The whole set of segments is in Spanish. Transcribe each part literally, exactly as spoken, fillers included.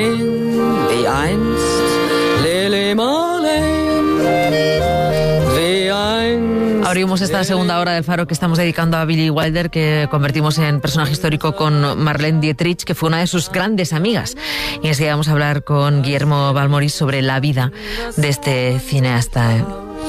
Abrimos esta segunda hora del Faro que estamos dedicando a Billie Wilder, que convertimos en personaje histórico con Marlene Dietrich, que fue una de sus grandes amigas. Y enseguida vamos a hablar con Guillermo Balmori sobre la vida de este cineasta.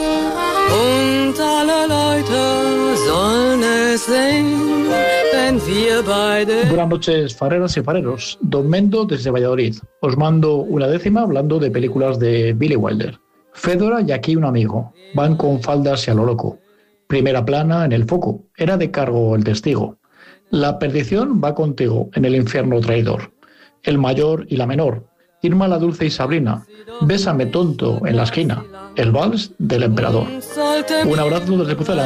Buenas noches, fareras y fareros. Don Mendo desde Valladolid. Os mando una décima hablando de películas de Billie Wilder. Fedora y aquí un amigo. Van con faldas y a lo loco. Primera plana en el foco. Era de cargo el testigo. La perdición va contigo en el infierno traidor. El mayor y la menor. Irma la dulce y Sabrina. Bésame tonto en la esquina. El vals del emperador. Un abrazo desde Pucela.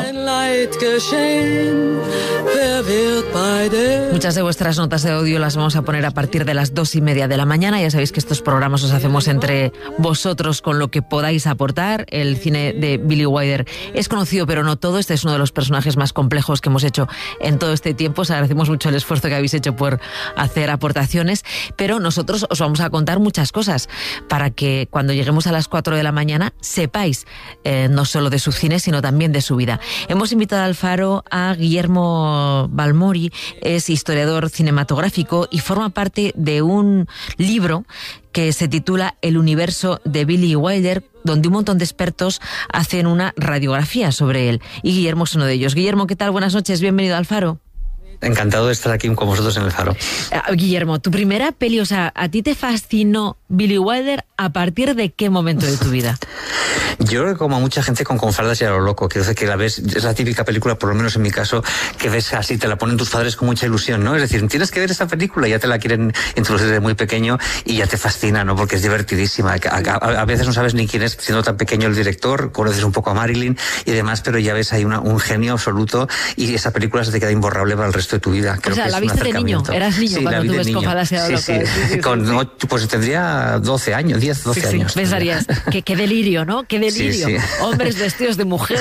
Muchas de vuestras notas de audio las vamos a poner a partir de las dos y media de la mañana. Ya sabéis que estos programas los hacemos entre vosotros con lo que podáis aportar. El cine de Billie Wilder es conocido, pero no todo. Este es uno de los personajes más complejos que hemos hecho en todo este tiempo. Os agradecemos mucho el esfuerzo que habéis hecho por hacer aportaciones, pero nosotros os vamos a contar muchas cosas para que cuando lleguemos a las cuatro de la mañana sepáis eh, no solo de su cine, sino también de su vida. Hemos invitado al Faro a Guillermo Balmori, es historiador cinematográfico y forma parte de un libro que se titula El universo de Billie Wilder, donde un montón de expertos hacen una radiografía sobre él. Y Guillermo es uno de ellos. Guillermo, ¿qué tal? Buenas noches, bienvenido al Faro. Encantado de estar aquí con vosotros en el Faro. Uh, Guillermo, tu primera peli, o sea, ¿a ti te fascinó Billie Wilder a partir de qué momento de tu vida? Yo creo que como a mucha gente con con faldas y a lo loco, quiero decir que la ves, es la típica película, por lo menos en mi caso, que ves así, te la ponen tus padres con mucha ilusión, ¿no? Es decir, tienes que ver esta película, ya te la quieren introducir desde muy pequeño y ya te fascina, ¿no? Porque es divertidísima. A, a, a veces no sabes ni quién es, siendo tan pequeño el director, conoces un poco a Marilyn y demás, pero ya ves ahí una, un genio absoluto y esa película se te queda imborrable para el resto de tu vida. Creo o sea, que la es viste de niño, eras niño sí, cuando tú ves con faldas y a lo loco. Sí, sí, sí, sí, con, sí. No, pues tendría doce años, diez, doce sí, sí. años. Pensarías, qué, qué delirio, ¿no? Qué delirio. Sí, sí. Hombres vestidos de mujer.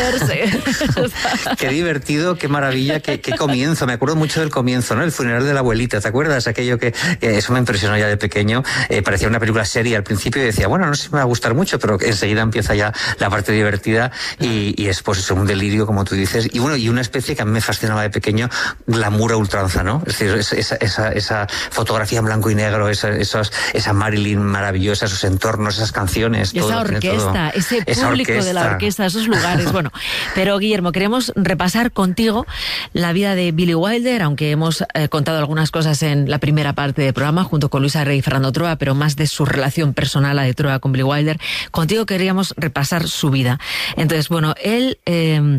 Qué divertido, qué maravilla, qué, qué comienzo. Me acuerdo mucho del comienzo, ¿no? El funeral de la abuelita, ¿te acuerdas? Aquello que, eh, eso me impresionó ya de pequeño. Eh, parecía una película seria al principio y decía, bueno, no sé si me va a gustar mucho, pero enseguida empieza ya la parte divertida y, y es pues eso, un delirio, como tú dices. Y bueno, y una especie que a mí me fascinaba de pequeño, glamour a ultranza, ¿no? Es decir, esa, esa, esa fotografía en blanco y negro, esa, esos, esa Marilyn maravillosa, esos entornos, esas canciones. Esa todo, orquesta, todo. ese esa público orquesta. de la orquesta, esos lugares. Bueno, pero Guillermo, queremos repasar contigo la vida de Billie Wilder, aunque hemos eh, contado algunas cosas en la primera parte del programa, junto con Luisa Rey y Fernando Troa, pero más de su relación personal, la de Troa con Billie Wilder. Contigo queríamos repasar su vida. Entonces, bueno, él eh,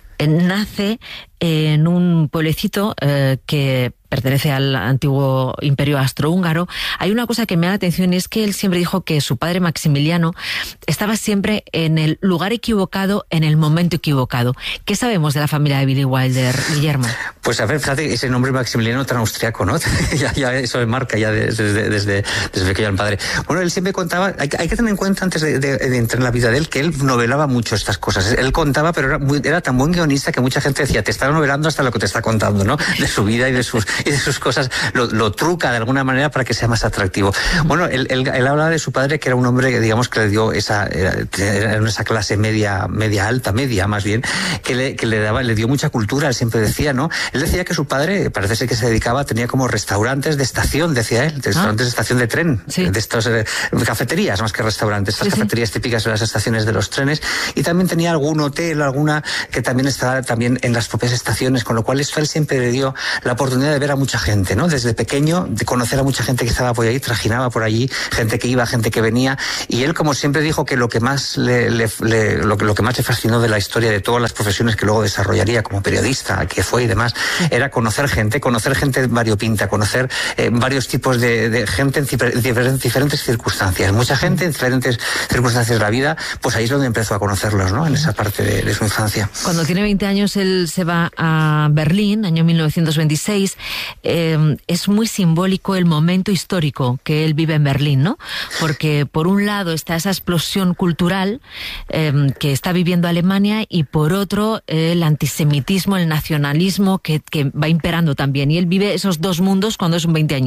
nace en un pueblecito eh, que pertenece al antiguo imperio austrohúngaro. Hay una cosa que me da la atención y es que él siempre dijo que su padre Maximiliano estaba siempre en el lugar equivocado, en el momento equivocado. ¿Qué sabemos de la familia de Billie Wilder, Guillermo? Pues a ver, fíjate, ese nombre Maximiliano tan austriaco, ¿no? ya, ya eso me marca ya desde, desde, desde pequeño el padre. Bueno, él siempre contaba, hay, hay que tener en cuenta antes de, de, de entrar en la vida de él, que él novelaba mucho estas cosas. Él contaba, pero era, muy, era tan buen guionista que mucha gente decía, te está novelando hasta lo que te está contando, ¿no? De su vida y de sus y de sus cosas, lo, lo truca de alguna manera para que sea más atractivo. Bueno, él, él, él hablaba de su padre, que era un hombre que digamos que le dio esa, era, era esa clase media, media alta, media más bien, que le, que le daba, le dio mucha cultura, él siempre decía, ¿no? Él decía que su padre, parece ser que se dedicaba, tenía como restaurantes de estación, decía él, de restaurantes ah. de estación de tren, sí. de estas eh, cafeterías más que restaurantes, estas sí, cafeterías sí. típicas de las estaciones de los trenes, y también tenía algún hotel, alguna que también estaba también en las propias estaciones, con lo cual esto él siempre le dio la oportunidad de ver a mucha gente, ¿no? Desde pequeño, de conocer a mucha gente que estaba por ahí, trajinaba por allí, gente que iba, gente que venía, y él, como siempre dijo, que lo que más le, le, le lo, lo que más le fascinó de la historia de todas las profesiones que luego desarrollaría como periodista, que fue y demás, era conocer gente, conocer gente variopinta, conocer eh, varios tipos de, de gente en diferentes, diferentes circunstancias, mucha gente en diferentes circunstancias de la vida, pues ahí es donde empezó a conocerlos, ¿no? En esa parte de, de su infancia. Cuando tiene veinte años, él se va a Berlín, año mil novecientos veintiséis. Eh, es muy simbólico el momento histórico que él vive en Berlín, ¿no? Porque por un lado está esa explosión cultural eh, que está viviendo Alemania y por otro eh, el antisemitismo, el nacionalismo que, que va imperando también. Y él vive esos dos mundos cuando es un veinteañero.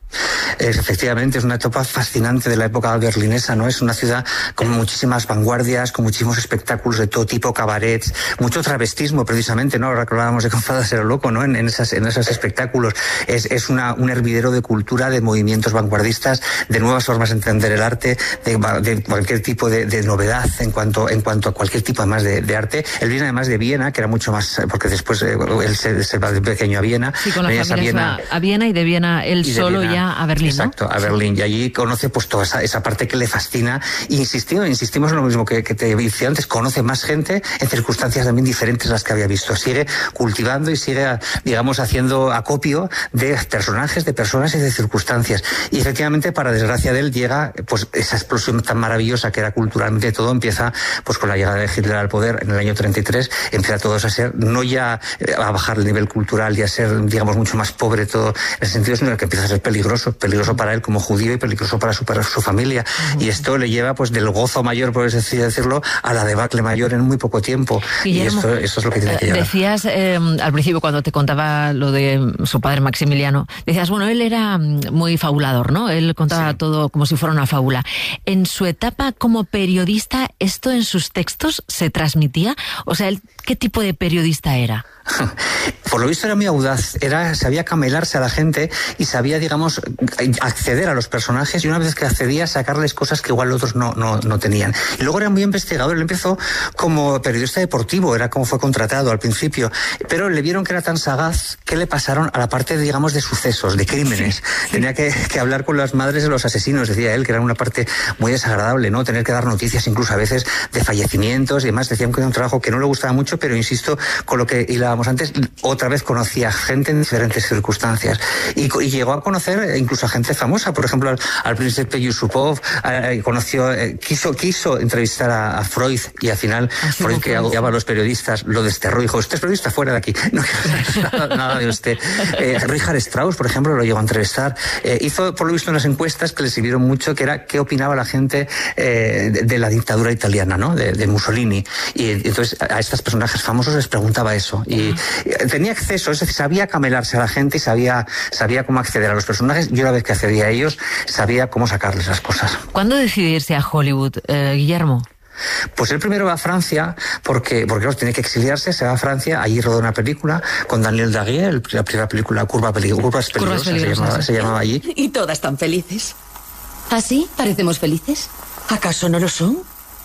Efectivamente, es una etapa fascinante de la época berlinesa, ¿no? Es una ciudad con muchísimas vanguardias, con muchísimos espectáculos de todo tipo, cabarets, mucho travestismo, precisamente, ¿no? Ahora que hablábamos de Confradas era loco, ¿no? En, en, esas, en esos espectáculos. Es, es una, un hervidero de cultura, de movimientos vanguardistas, de nuevas formas de entender el arte, de, de cualquier tipo de, de novedad en cuanto, en cuanto a cualquier tipo además de, de arte. Él viene además de Viena, que era mucho más, porque después eh, él se, se va de pequeño a Viena. Sí, con la familia a Viena, se va a Viena y de Viena él solo Viena, ya a Berlín, ¿no? Exacto, a Berlín. Y allí conoce pues toda esa, esa parte que le fascina. Y insistimos, insistimos en lo mismo que, que te decía antes, conoce más gente en circunstancias también diferentes a las que había visto. Sigue cultivando y sigue, digamos, haciendo acopio de personajes, de personas y de circunstancias. Y efectivamente, para desgracia de él, llega pues esa explosión tan maravillosa que era culturalmente todo, empieza pues con la llegada de Hitler al poder en el año treinta y tres, empieza todo a ser, no ya a bajar el nivel cultural y a ser, digamos, mucho más pobre todo en ese sentido, sino que empieza a ser peligroso, peligroso para él como judío y peligroso para su, para su familia. Uh-huh. Y esto le lleva pues del gozo mayor, por así decirlo, a la debacle mayor en muy poco tiempo. Guillermo, y esto, esto es lo que tiene que llevar. Decías eh, al principio, cuando te contaba lo de su padre Maximiliano, decías, bueno, él era muy fabulador, ¿no? Él contaba sí. todo como si fuera una fábula. En su etapa como periodista, ¿esto en sus textos se transmitía? O sea, ¿qué tipo de periodista era? Por lo visto era muy audaz, era, sabía camelarse a la gente y sabía, digamos, acceder a los personajes, y una vez que accedía, sacarles cosas que igual otros no, no, no tenían. Y luego era muy investigador. Él empezó como periodista deportivo, era como fue contratado al principio, pero le vieron que era tan sagaz que le pasaron a la parte, digamos, de sucesos, de crímenes. Sí, sí. Tenía que, que hablar con las madres de los asesinos, decía él, que era una parte muy desagradable, ¿no? Tener que dar noticias incluso a veces de fallecimientos y demás. Decían que era un trabajo que no le gustaba mucho, pero insisto, con lo que hilábamos antes, otra vez conocía gente en diferentes circunstancias y, y llegó a conocer incluso a gente famosa. Por ejemplo, al, al príncipe Yusupov, eh, conoció, eh, quiso, quiso entrevistar a, a Freud, y al final Así Freud, que odiaba a los periodistas, lo desterró y dijo: usted es periodista, fuera de aquí, no quiero saber nada, nada de usted. Eh, Richard Strauss, por ejemplo, lo llegó a entrevistar. Eh, hizo, por lo visto, unas encuestas que le sirvieron mucho, que era qué opinaba la gente eh, de, de la dictadura italiana, ¿no? De, de Mussolini. Y entonces a estos personajes famosos les preguntaba eso. Y tenía acceso, es decir, sabía camelarse a la gente y sabía, sabía cómo acceder a los personajes. Yo, una vez que accedía a ellos, sabía cómo sacarles las cosas. ¿Cuándo decidirse a Hollywood, eh, Guillermo? Pues él primero va a Francia, porque, porque claro, tiene que exiliarse, se va a Francia, allí rodó una película con Daniel Daguerre, la primera película, Curva Peli- Curvas Peligrosas, se llamaba, se llamaba allí. Y todas tan felices. ¿Ah, sí? ¿Parecemos felices? ¿Acaso no lo son?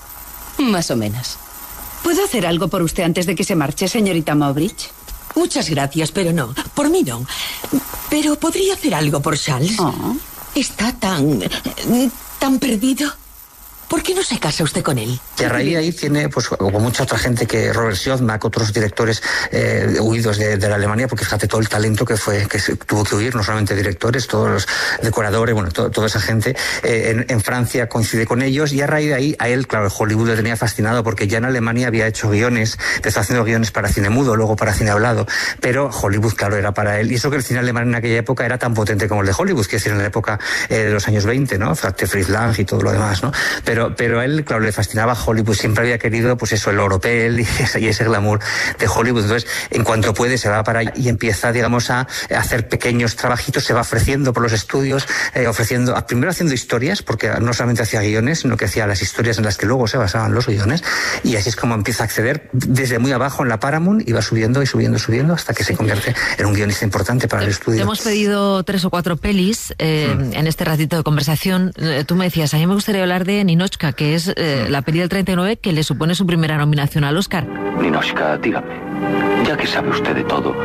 Más o menos. ¿Puedo hacer algo por usted antes de que se marche, señorita Mowbridge? Muchas gracias, pero no. Por mí no. Pero ¿podría hacer algo por Charles? Oh. Está tan... tan perdido. ¿Por qué no se casa usted con él? Y a raíz de ahí tiene, pues, como mucha otra gente, que Robert Siodmak, otros directores eh, huidos de, de la Alemania, porque fíjate todo el talento que fue, que se, tuvo que huir, no solamente directores, todos los decoradores, bueno, to, toda esa gente, eh, en, en Francia coincide con ellos, y a raíz de ahí, a él, claro, Hollywood le tenía fascinado, porque ya en Alemania había hecho guiones, empezó haciendo guiones para cine mudo, luego para cine hablado, pero Hollywood, claro, era para él, y eso que el cine alemán en aquella época era tan potente como el de Hollywood, que es decir, en la época eh, de los años veinte, ¿no? Fritz Lang y todo lo demás, ¿no? Pero Pero, pero a él, claro, le fascinaba Hollywood, siempre había querido, pues eso, el oropel y ese, y ese glamour de Hollywood. Entonces, en cuanto puede, se va para allá y empieza, digamos, a hacer pequeños trabajitos, se va ofreciendo por los estudios, eh, ofreciendo, primero haciendo historias, porque no solamente hacía guiones, sino que hacía las historias en las que luego se basaban los guiones, y así es como empieza a acceder desde muy abajo en la Paramount, y va subiendo y subiendo, subiendo, hasta que se convierte en un guionista importante para el estudio. Te hemos pedido tres o cuatro pelis eh, mm. en este ratito de conversación. Eh, tú me decías, a mí me gustaría hablar de Ninotchka, que es eh, la peli del treinta y nueve que le supone su primera nominación al Oscar. Ninotchka, dígame, ya que sabe usted de todo,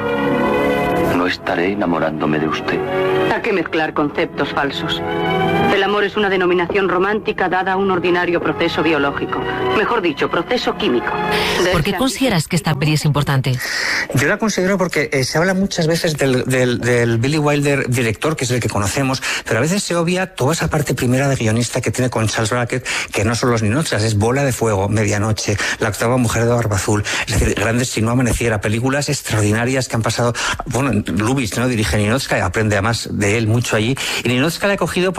¿no estaré enamorándome de usted? ¿A qué mezclar conceptos falsos? El amor es una denominación romántica dada a un ordinario proceso biológico. Mejor dicho, proceso químico. ¿Por qué consideras que esta peli es importante? Yo la considero porque eh, se habla muchas veces del, del, del Billy Wilder director, que es el que conocemos, pero a veces se obvia toda esa parte primera de guionista que tiene con Charles Brackett, que no son los Ninotchkas, es Bola de Fuego, Medianoche, La octava mujer de Barba Azul, es decir, Grandes si no amaneciera, películas extraordinarias que han pasado. Bueno, Lubitsch, ¿no? Dirige Ninotchka y aprende además de él mucho allí. Y Ninotchka la he cogido porque para mí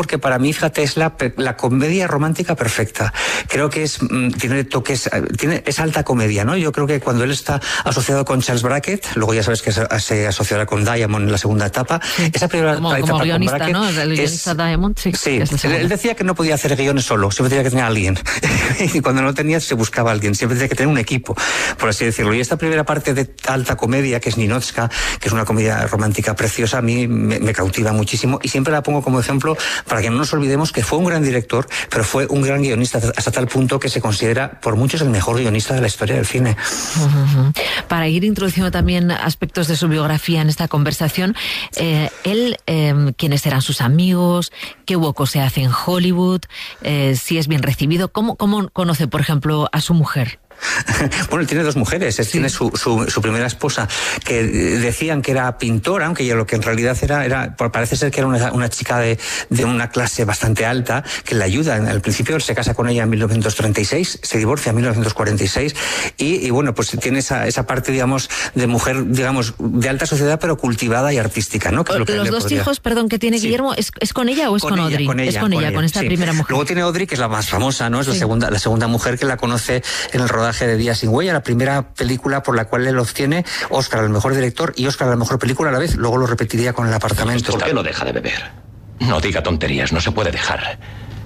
mí, fíjate, es la, la comedia romántica perfecta. Creo que es, tiene toques, tiene, es alta comedia, ¿no? Yo creo que cuando él está asociado con Charles Brackett, luego ya sabes que se, se asociará con Diamond en la segunda etapa, sí. esa primera como, etapa como guionista, con Brackett, ¿no? El guionista es, Diamond, sí. Sí, él, él decía que no podía hacer guiones solo, siempre tenía que tener a alguien. Y cuando no tenía, se buscaba a alguien, siempre tenía que tener un equipo, por así decirlo. Y esta primera parte de alta comedia, que es Ninotchka, que es una comedia romántica preciosa, a mí me, me cautiva muchísimo, y siempre la pongo como ejemplo para que no nos olvidemos que fue un gran director, pero fue un gran guionista hasta tal punto que se considera por muchos el mejor guionista de la historia del cine. Uh-huh. Para ir introduciendo también aspectos de su biografía en esta conversación, eh, él, eh, quiénes eran sus amigos, qué hueco se hace en Hollywood, eh, si es bien recibido, cómo, cómo conoce, por ejemplo, a su mujer. Bueno, él tiene dos mujeres. Él sí. tiene su, su, su primera esposa, que decían que era pintora, aunque ya lo que en realidad era, era parece ser que era una, una chica de, de una clase bastante alta, que le ayuda. Al principio él se casa con ella en mil novecientos treinta y seis, se divorcia en mil novecientos cuarenta y seis, y, y bueno, pues tiene esa, esa parte, digamos, de mujer, digamos, de alta sociedad, pero cultivada y artística, ¿no? Que es lo que Los dos podría... hijos, perdón, que tiene sí. Guillermo, ¿es, ¿es con ella o es con, con ella, Audrey? Con ella, es con, con ella, ella, con esta sí. primera mujer. Luego tiene Audrey, que es la más famosa, ¿no? Es sí. la segunda, la segunda mujer que la conoce en el rodaje de Días sin huella, la primera película por la cual él obtiene Oscar al mejor director y Oscar a la mejor película a la vez. Luego lo repetiría con El apartamento. ¿Por qué no deja de beber? No diga tonterías, no se puede dejar.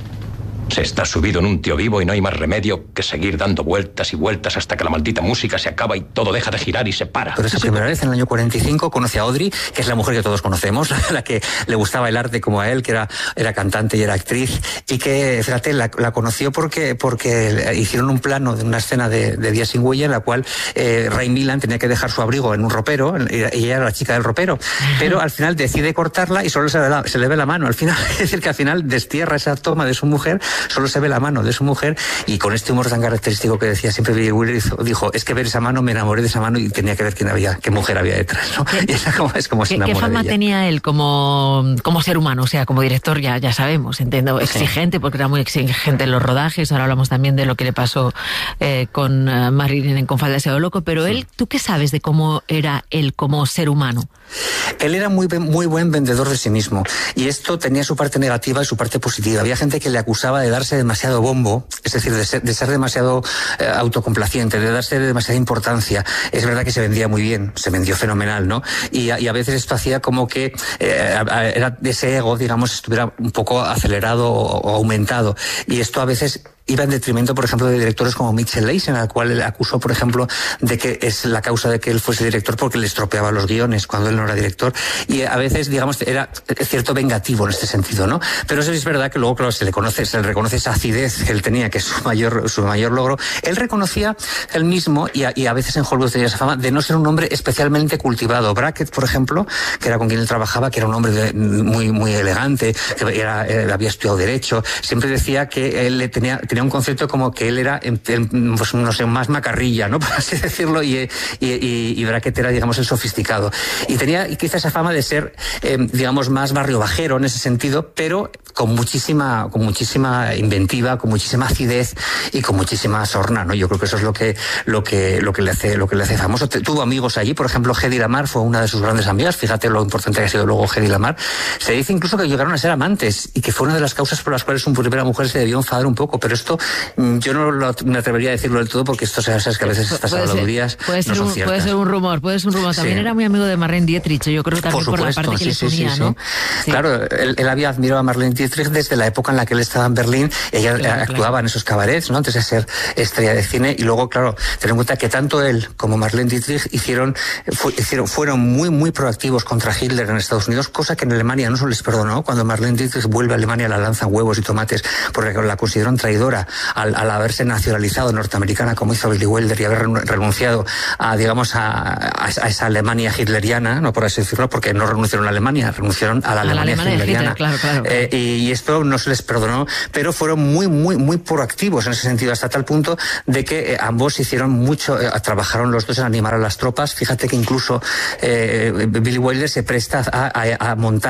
Se está subido en un tío vivo y no hay más remedio que seguir dando vueltas y vueltas hasta que la maldita música se acaba y todo deja de girar y se para. Pero esa primera vez, en el año cuarenta y cinco, conoce a Audrey, que es la mujer que todos conocemos, la que le gustaba el arte como a él, que era, era cantante y era actriz, y que, fíjate, la, la conoció porque, porque hicieron un plano de una escena de, de Días sin huella en la cual eh, Ray Milland tenía que dejar su abrigo en un ropero, y ella era la chica del ropero, pero al final decide cortarla y solo se le, da, se le ve la mano al final. Es decir, que al final destierra esa toma de su mujer, solo se ve la mano de su mujer, y con este humor tan característico que decía siempre Billy Wilder, dijo, es que ver esa mano, me enamoré de esa mano y tenía que ver quién había, qué mujer había detrás, ¿no? Y esa como, es como se enamora. ¿Qué fama de ella. tenía él como, como ser humano? O sea, como director ya, ya sabemos, entiendo, exigente, sí. porque era muy exigente en los rodajes, ahora hablamos también de lo que le pasó eh, con uh, Marilyn en Con falda de loco, pero él, ¿tú qué sabes de cómo era él como ser humano? Él era muy, muy buen vendedor de sí mismo, y esto tenía su parte negativa y su parte positiva. Había gente que le acusaba de darse demasiado bombo, es decir, de ser, de ser demasiado eh, autocomplaciente, de darse demasiada importancia. Es verdad que se vendía muy bien, se vendió fenomenal, ¿no? Y a, y a veces esto hacía como que eh, era ese ego, digamos, estuviera un poco acelerado o, o aumentado, y esto a veces iba en detrimento, por ejemplo, de directores como Mitchell Leisen, al cual él acusó, por ejemplo, de que es la causa de que él fuese director porque le estropeaba los guiones cuando él no era director, y a veces, digamos, era cierto vengativo en este sentido, ¿no? Pero eso es verdad que luego, claro, se le conoce, se le reconoce esa acidez que él tenía, que es su mayor, su mayor logro. Él reconocía él mismo, y a, y a veces en Hollywood tenía esa fama, de no ser un hombre especialmente cultivado. Brackett, por ejemplo, que era con quien él trabajaba, que era un hombre de, muy, muy elegante, que era, él había estudiado Derecho, siempre decía que él tenía, tenía un concepto como que él era, pues, no sé, más macarrilla, ¿no? Por así decirlo, y, y, y, y Brackett era, digamos, el sofisticado. Y tenía quizá esa fama de ser, eh, digamos, más barrio bajero en ese sentido, pero con muchísima, con muchísima inventiva, con muchísima acidez y con muchísima sorna, ¿no? Yo creo que eso es lo que, lo que, lo que le hace, lo que le hace famoso. Tuvo amigos allí, por ejemplo, Hedy Lamarr fue una de sus grandes amigas. Fíjate lo importante que ha sido luego Hedy Lamarr. Se dice incluso que llegaron a ser amantes y que fue una de las causas por las cuales su primera mujer se debió enfadar un poco, pero esto yo no lo, me atrevería a decirlo del todo, porque esto, sabes que a veces estas habladurías puede ser, no son un, ciertas. Puede ser un rumor, puede ser un rumor. También sí. Era muy amigo de Marlene Dietrich, yo creo que también por, supuesto, por la parte que sí, les unía, sí, sí, ¿no? Sí. Claro, él, él había admirado a Marlene Dietrich desde la época en la que él estaba en Berlín. Ella claro, actuaba claro. en esos cabarets, ¿no? Antes de ser estrella de cine, y luego, claro, ten en cuenta que tanto él como Marlene Dietrich hicieron, fu, hicieron fueron muy, muy proactivos contra Hitler en Estados Unidos, cosa que en Alemania no se les perdonó. Cuando Marlene Dietrich vuelve a Alemania la lanzan huevos y tomates porque la consideraron traidora al, al haberse nacionalizado norteamericana como hizo Billy Wilder y haber renunciado a, digamos, a, a, a esa Alemania hitleriana, no por así decirlo, porque no renunciaron a Alemania, renunciaron a la a Alemania, la Alemania hitleriana. Hitler, claro, claro, claro. Eh, y, y esto no se les perdonó, pero fueron muy, muy, muy proactivos en ese sentido, hasta tal punto de que eh, ambos hicieron mucho, eh, trabajaron los dos en animar a las tropas. Fíjate que incluso eh, Billy Wilder se presta a, a, a montar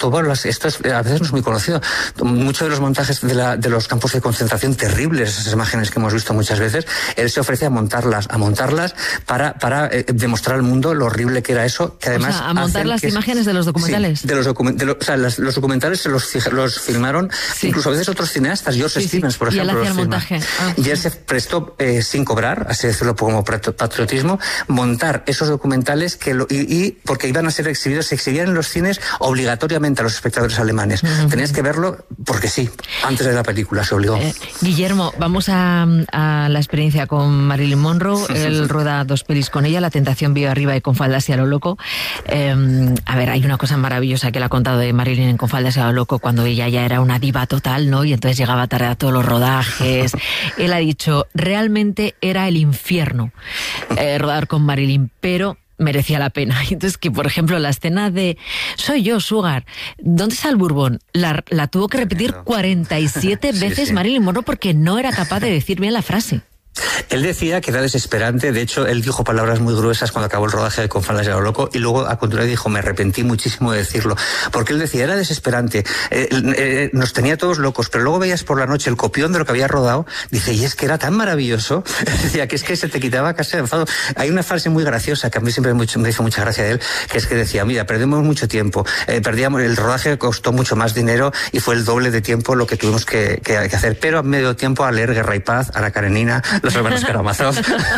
todas las, esto es, a veces no es muy conocido, muchos de los montajes de, la, de los campos de concentración terribles, esas imágenes que hemos visto muchas veces, él se ofrece a montarlas, a montarlas para, para eh, demostrar al mundo lo horrible que era eso, que además... O sea, a montar las que imágenes es, de los documentales. Sí, de los, docu de lo, o sea, las, los documentales se los, los filmaron, sí. incluso a veces otros cineastas, George sí, Stevens, sí. por ejemplo. Y él hacía el montaje. Ah, y él sí. se prestó, eh, sin cobrar, así decirlo como patriotismo, montar esos documentales que lo, y, y porque iban a ser exhibidos, se exhibían en los cines obligatoriamente a los espectadores alemanes. Uh-huh. Tenías que verlo porque sí, antes de la película se obligó. Eh, Guillermo, vamos a, a la experiencia con Marilyn Monroe. Él rueda dos pelis con ella, La tentación vive arriba y Con faldas y a lo loco. Eh, a ver, hay una cosa maravillosa que le ha contado de Marilyn en Con faldas y a lo loco, cuando ella ya era una diva total, ¿no? Y entonces llegaba tarde a todos los rodajes. Él ha dicho, realmente era el infierno eh, rodar con Marilyn, pero merecía la pena. Entonces, que por ejemplo, la escena de soy yo, Sugar, ¿dónde está el Bourbon? La, la tuvo que repetir cuarenta y siete veces sí, sí. Marilyn Monroe porque no era capaz de decir bien la frase. Él decía que era desesperante, de hecho él dijo palabras muy gruesas cuando acabó el rodaje de Con faldas y a lo loco, y luego a continuación dijo, me arrepentí muchísimo de decirlo, porque él decía, era desesperante, eh, eh, nos tenía todos locos, pero luego veías por la noche el copión de lo que había rodado, dice, y es que era tan maravilloso, decía que es que se te quitaba casi el enfado. Hay una frase muy graciosa que a mí siempre me hizo mucha gracia de él, que es que decía, mira, perdimos mucho tiempo, eh, perdíamos, el rodaje costó mucho más dinero y fue el doble de tiempo lo que tuvimos que, que, que hacer, pero a medio tiempo a leer Guerra y Paz, Ana Karenina, los hermanos Karamazov,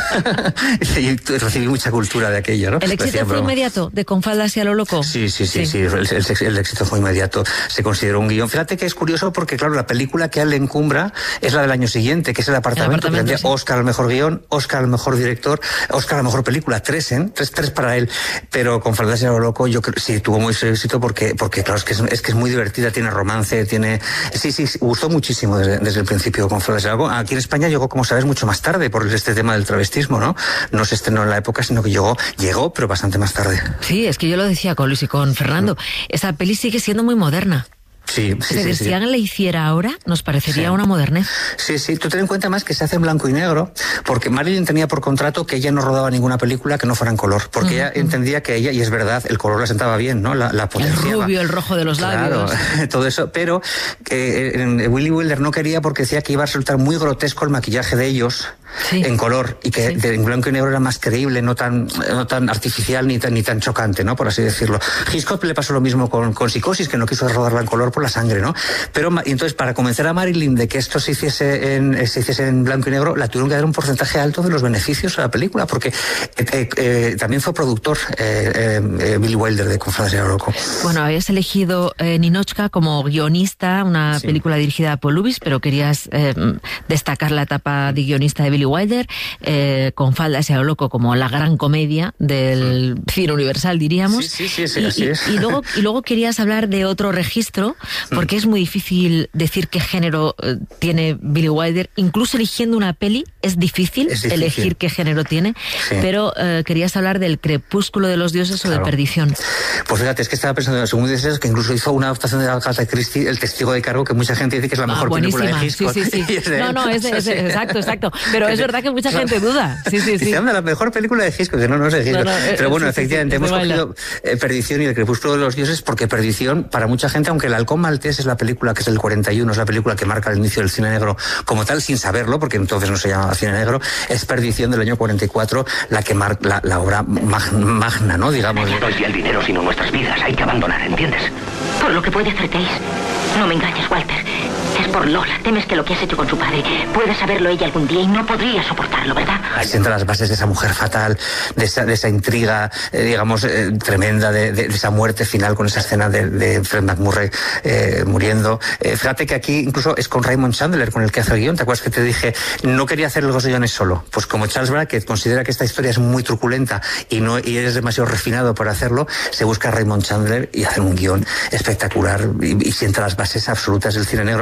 y recibí mucha cultura de aquello, ¿no? ¿El éxito fue inmediato, de Con faldas y a lo loco? Sí, sí, sí, sí, sí. El, el, el éxito fue inmediato, se consideró un guión. Fíjate que es curioso porque, claro, la película que a él le encumbra es la del año siguiente, que es El apartamento, el apartamento que tendría sí. Oscar al mejor guión, Oscar al mejor director, Oscar a la mejor película, tres, ¿eh? Tres, tres para él, pero Con faldas y a lo loco yo creo sí tuvo mucho éxito porque, porque claro, es que es, es que es muy divertida, tiene romance, tiene... Sí, sí, sí gustó muchísimo desde, desde el principio Con faldas y a lo loco. Aquí en España llegó, como sabes, mucho más tarde por este tema del travestismo, ¿no? No se estrenó en la época, sino que llegó, llegó, pero bastante más tarde. Sí, es que yo lo decía con Luis y con Fernando, esa peli sigue siendo muy moderna. Sí, sí, es decir, sí, si sí. alguien la hiciera ahora, nos parecería sí. una modernez. Sí, sí, tú ten en cuenta más que se hace en blanco y negro, porque Marilyn tenía por contrato que ella no rodaba ninguna película que no fuera en color, porque uh-huh. ella entendía que ella, y es verdad, el color la sentaba bien, ¿no? La, la potenciaba. El rubio, el rojo de los claro, labios. Todo eso, pero que eh, Willy Wilder no quería porque decía que iba a resultar muy grotesco el maquillaje de ellos. Sí. En color, y que sí. de, en blanco y negro era más creíble, no tan, no tan artificial ni tan, ni tan chocante, ¿no? Por así decirlo. Hitchcock le pasó lo mismo con, con Psicosis, que no quiso rodarla en color por la sangre, ¿no? Pero, y entonces, para convencer a Marilyn de que esto se hiciese en, se hiciese en blanco y negro, la tuvieron que dar un porcentaje alto de los beneficios a la película, porque eh, eh, eh, también fue productor eh, eh, Billy Wilder de Con faldas y a lo loco. Bueno, habías elegido eh, Ninotchka como guionista, una sí. película dirigida por Lubitsch, pero querías eh, destacar la etapa de guionista de Billy Wilder, eh, Con faldas y a lo loco como la gran comedia del sí. cine universal, diríamos. Sí, sí, sí, sí y, así es. Y, y, luego, y luego querías hablar de otro registro, porque mm. es muy difícil decir qué género eh, tiene Billy Wilder. Incluso eligiendo una peli es difícil, es difícil. elegir qué género tiene, sí. pero eh, querías hablar del Crepúsculo de los dioses claro. o de Perdición. Pues fíjate, es que estaba pensando, según dices, que incluso hizo una adaptación de Agatha Christie, El testigo de cargo, que mucha gente dice que es la mejor ah, película de Hitchcock. Sí, sí, sí. No, no, es, es, es, exacto, exacto. Pero es verdad que mucha claro. gente duda. Sí, sí, sí. Se llama la mejor película de Hitchcock, que no, no sé Hitchcock. No, no, pero bueno, sí, efectivamente, sí, sí, hemos cogido eh, Perdición y El Crepúsculo de los dioses, porque Perdición, para mucha gente, aunque El halcón maltés es la película que es del cuarenta y uno, es la película que marca el inicio del cine negro como tal, sin saberlo, porque entonces no se llamaba cine negro, es Perdición del año cuarenta y cuatro la que marca la, la obra mag, magna, ¿no? Digamos. No es ya el dinero, sino nuestras vidas. Hay que abandonar, ¿entiendes? Por lo que puede hacer Case. No me engañes, Walter. Es por Lola. Temes que lo que has hecho con su padre pueda saberlo ella algún día y no podría soportarlo, ¿verdad? Ahí se entran las bases de esa mujer fatal, de esa, de esa intriga, eh, digamos, eh, tremenda, de, de, de esa muerte final con esa escena de, de Fred McMurray eh, muriendo. Eh, fíjate que aquí incluso es con Raymond Chandler con el que hace el guión. ¿Te acuerdas que te dije, no quería hacer los guiones solo? Pues como Charles Brackett considera que esta historia es muy truculenta y no y eres demasiado refinado para hacerlo, se busca a Raymond Chandler y hace un guión espectacular y, y sienta las bases absolutas del cine negro. Y El Crepúsculo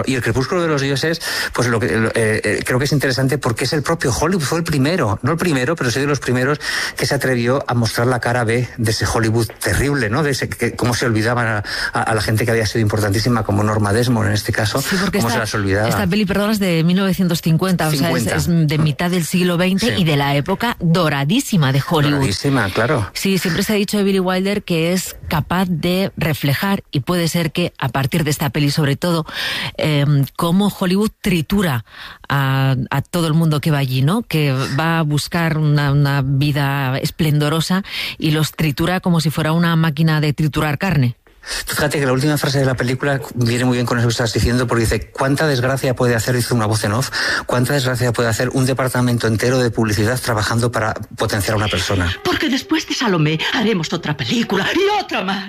Crepúsculo de los dioses, pues lo que eh, eh, creo que es interesante porque es el propio Hollywood, fue el primero, no el primero, pero sí de los primeros que se atrevió a mostrar la cara B de ese Hollywood terrible, ¿no? De ese, que, cómo se olvidaban a, a, a la gente que había sido importantísima, como Norma Desmond en este caso, sí, cómo esta, se las olvidaba. Esta peli, perdón, es de mil novecientos cincuenta, cincuenta. O sea, es, es de mitad del siglo veinte, sí, y de la época doradísima de Hollywood. Doradísima, claro. Sí, siempre se ha dicho de Billy Wilder que es capaz de reflejar, y puede ser que a partir de esta peli sobre todo, eh, cómo Hollywood tritura a, a todo el mundo que va allí, ¿no? Que va a buscar una, una vida esplendorosa y los tritura como si fuera una máquina de triturar carne. Fíjate que la última frase de la película viene muy bien con eso que estás diciendo, porque dice, ¿cuánta desgracia puede hacer, dice una voz en off, cuánta desgracia puede hacer un departamento entero de publicidad trabajando para potenciar a una persona? Porque después de Salomé haremos otra película y otra más.